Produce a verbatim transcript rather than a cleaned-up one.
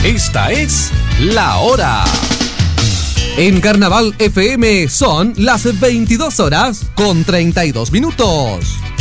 Esta es La Hora. En Carnaval F M son las veintidós horas con treinta y dos minutos.